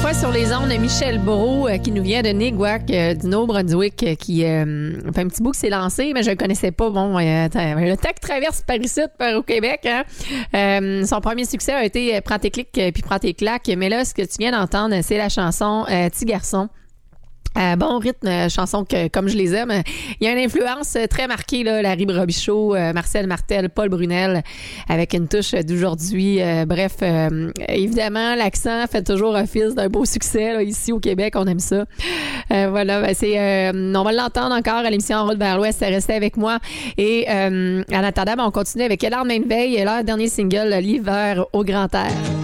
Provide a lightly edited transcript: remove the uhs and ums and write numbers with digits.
fois sur les ondes Michel Brault qui nous vient de Niguac, du Nouveau-Brunswick, qui fait un petit bout que s'est lancé, mais je le connaissais pas. Bon, le TAC traverse par ici, par au Québec. Hein. Son premier succès a été Prends tes clics puis Prends tes claques. Mais là, ce que tu viens d'entendre, c'est la chanson Petit garçon. Bon rythme, chanson que comme je les aime. Il y a une influence très marquée, là, Larry Robichaud, Marcel Martel, Paul Brunel, avec une touche d'aujourd'hui. Bref, évidemment, l'accent fait toujours office d'un beau succès là, ici au Québec. On aime ça. Voilà, on va l'entendre encore à l'émission En route vers l'Ouest. Restez avec moi. Et en attendant, on continue avec Lendemain de veille et leur dernier single, L'hiver au grand air.